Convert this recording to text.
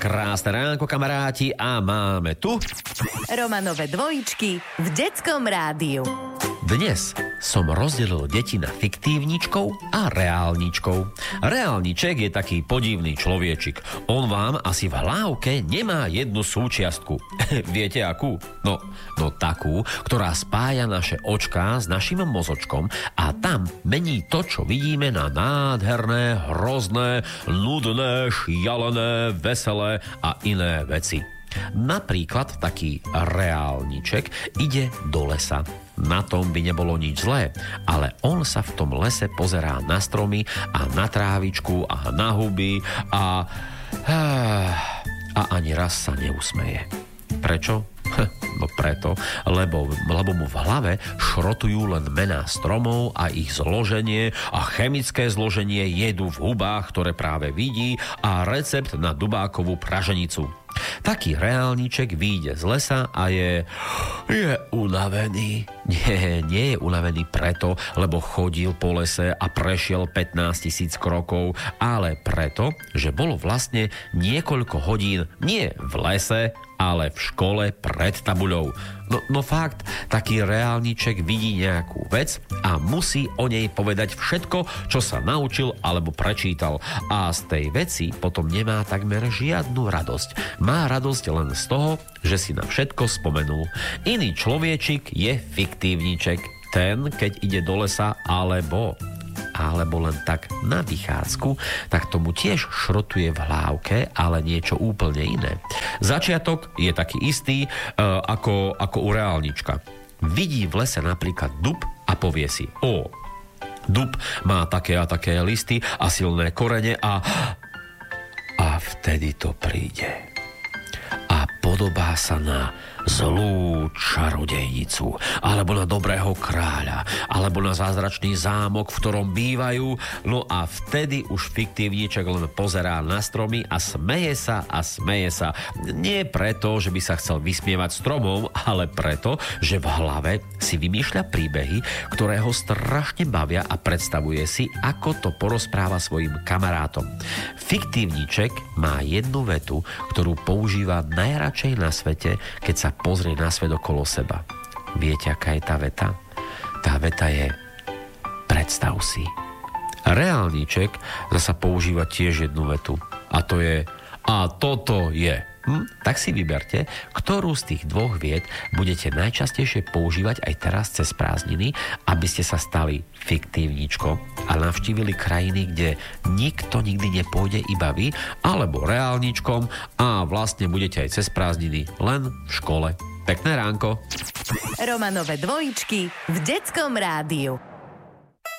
Krásne ránko, kamaráti, a máme tu Romanové dvojičky v Detskom rádiu. Dnes som rozdelil deti na fiktívničkov a reálničkov. Reálniček je taký podivný človečik. On vám asi v hlávke nemá jednu súčiastku. Viete akú? No takú, ktorá spája naše očká s našim mozočkom a tam mení to, čo vidíme, na nádherné, hrozné, nudné, šialené, veselé a iné veci. Napríklad taký reálniček ide do lesa. Na tom by nebolo nič zlé, ale on sa v tom lese pozerá na stromy a na trávičku a na huby a ani raz sa neusmeje. Prečo? No preto, lebo mu v hlave šrotujú len mená stromov a ich zloženie a chemické zloženie jedu v hubách, ktoré práve vidí, a recept na dubákovú praženicu. Taký reálniček vyjde z lesa a je unavený. Nie je unavený preto, lebo chodil po lese a prešiel 15 000 krokov, ale preto, že bolo vlastne niekoľko hodín nie v lese, ale v škole pred tabuľou. No fakt, taký reálniček vidí nejakú vec a musí o nej povedať všetko, čo sa naučil alebo prečítal. A z tej veci potom nemá takmer žiadnu radosť. Má radosť len z toho, že si na všetko spomenul. Iný človečik je fiktívniček. Ten, keď ide do lesa alebo len tak na vychádzku, tak tomu tiež šrotuje v hlávke, ale niečo úplne iné. Začiatok je taký istý ako u reálnička. Vidí v lese napríklad dub a povie si: dub má také a také listy a silné korene a vtedy to príde. A podobá sa na zlú čarodejnicu, alebo na dobrého kráľa, alebo na zázračný zámok, v ktorom bývajú. No a vtedy už fiktívniček len pozerá na stromy a smeje sa. Nie preto, že by sa chcel vysmievať stromom, ale preto, že v hlave si vymýšľa príbehy, ktoré ho strašne bavia a predstavuje si, ako to porozpráva svojim kamarátom. Fiktívniček má jednu vetu, ktorú používa najradšej na svete, keď sa pozrie na svet okolo seba. Viete, aká je tá veta? Tá veta je: predstav si. Reálniček zasa používa tiež jednu vetu. A to je: a toto je. Tak si vyberte, ktorú z tých dvoch viet budete najčastejšie používať aj teraz cez prázdniny, aby ste sa stali fiktívničkom a navštívili krajiny, kde nikto nikdy nepôjde, iba vy, alebo reálničkom, a vlastne budete aj cez prázdniny len v škole. Pekné ránko. Romanové dvojičky v Detskom rádiu.